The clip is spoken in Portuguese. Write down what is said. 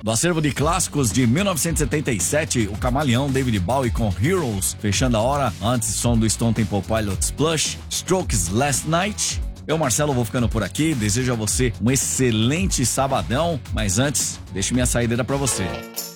Do acervo de clássicos de 1977, o Camaleão David Bowie com Heroes, fechando a hora, antes som do Stone Temple Pilots Plush, Strokes Last Night. Eu, Marcelo, vou ficando por aqui, desejo a você um excelente sabadão, mas antes, deixe minha saideira pra você.